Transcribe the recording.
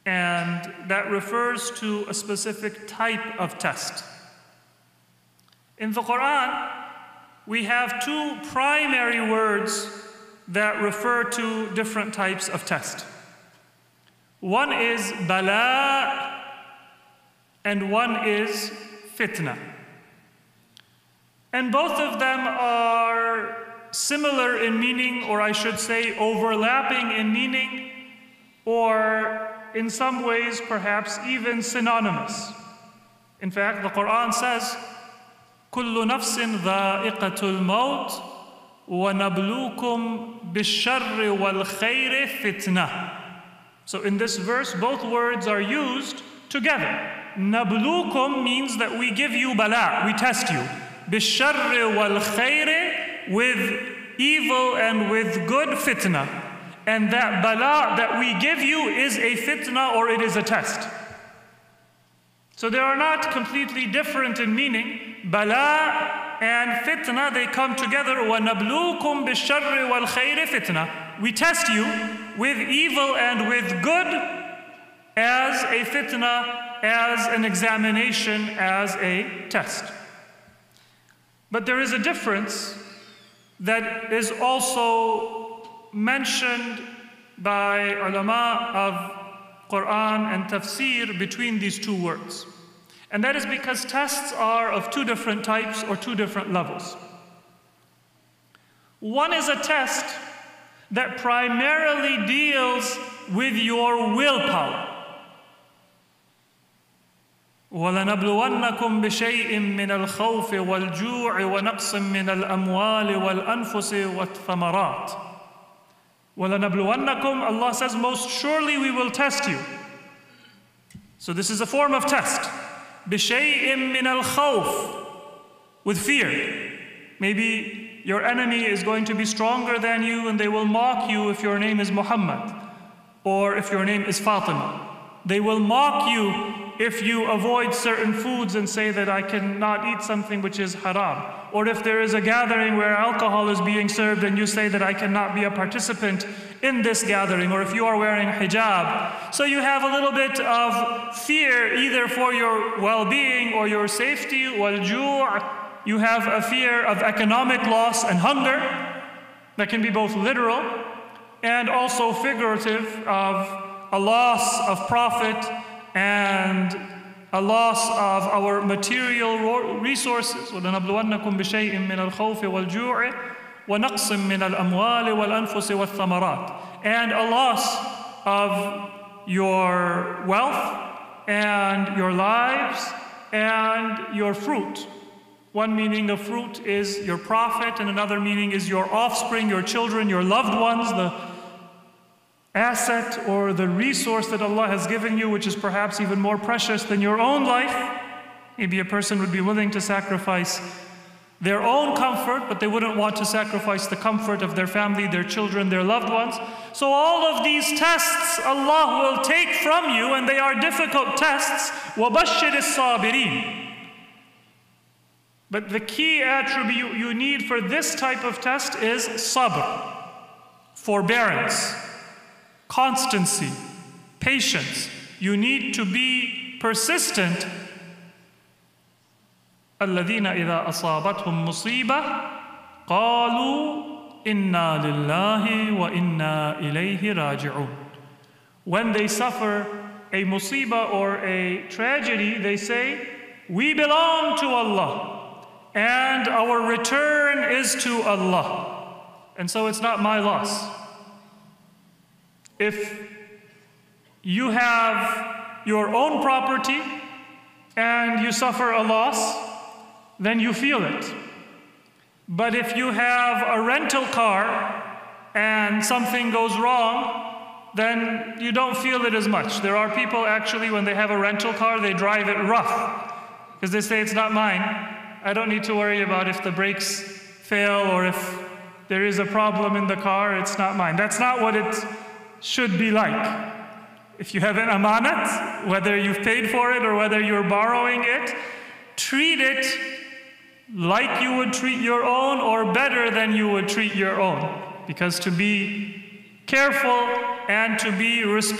and that refers to a specific type of test. In the Quran, we have two primary words that refer to different types of test. One is bala and one is fitna. And both of them are similar in meaning, or I should say overlapping in meaning, or in some ways perhaps even synonymous. In fact, the Quran says, كُلُّ نَفْسٍ ذَائِقَةُ الْمَوْتِ وَنَبْلُوكُمْ بِالشَّرِّ وَالْخَيْرِ فِتْنَةً. So in this verse, both words are used together. نَبْلُوكُمْ means that we give you bala, we test you. بِالشَّرِّ وَالْخَيْرِ, with evil and with good fitna. And that bala that we give you is a fitna, or it is a test. So they are not completely different in meaning. Bala and fitna, they come together. وَنَبْلُوكُمْ بِالشَّرِّ وَالْخَيْرِ fitna. We test you with evil and with good as a fitna, as an examination, as a test. But there is a difference that is also mentioned by ulama of Quran and tafsir between these two words. And that is because tests are of two different types or two different levels. One is a test that primarily deals with your willpower. وَلَنَبْلُوَنَّكُمْ بِشَيْءٍ مِّنَ الْخَوْفِ وَالْجُوعِ وَنَقْصٍ مِّنَ الْأَمْوَالِ وَالْأَنفُسِ وَالثَّمَرَاتِ. وَلَنَبْلُوَنَّكُمْ, Allah says, most surely we will test you. So this is a form of test. بِشَيْءٍ مِّنَ الْخَوْفِ, with fear. Maybe your enemy is going to be stronger than you and they will mock you if your name is Muhammad or if your name is Fatima. They will mock you if you avoid certain foods and say that I cannot eat something which is haram. Or if there is a gathering where alcohol is being served and you say that I cannot be a participant in this gathering. Or if you are wearing hijab. So you have a little bit of fear either for your well-being or your safety. وَالْجُوعِ, you have a fear of economic loss and hunger. That can be both literal and also figurative, of a loss of profit and a loss of our material resources. وَلَنَبْلُوَنَّكُمْ بِشَيْءٍ مِّنَ الْخَوْفِ وَالْجُوعِ وَنَقْصٍ مِّنَ الْأَمْوَالِ وَالْأَنفُسِ وَالثَّمَرَاتِ, and a loss of your wealth and your lives and your fruit. One meaning of fruit is your profit, and another meaning is your offspring, your children, your loved ones, the asset or the resource that Allah has given you, which is perhaps even more precious than your own life. Maybe a person would be willing to sacrifice their own comfort, but they wouldn't want to sacrifice the comfort of their family, their children, their loved ones. So all of these tests Allah will take from you, and they are difficult tests. وَبَشِّرِ الصَّابِرِينَ. But the key attribute you need for this type of test is sabr, forbearance, constancy, patience. You need to be persistent. الَّذِينَ إِذَا أَصَابَتْهُمْ مُصِيبَةٌ قَالُوا إِنَّا لِلَّهِ وَإِنَّا إِلَيْهِ رَاجِعُونَ. When they suffer a musibah or a tragedy, they say, we belong to Allah and our return is to Allah. And so it's not my loss. If you have your own property and you suffer a loss, then you feel it. But if you have a rental car and something goes wrong, then you don't feel it as much. There are people actually, when they have a rental car, they drive it rough because they say, it's not mine. I don't need to worry about if the brakes fail or if there is a problem in the car, it's not mine. That's not what it should be like. If you have an amanat, whether you've paid for it or whether you're borrowing it, treat it like you would treat your own or better than you would treat your own. Because to be careful and to be respectful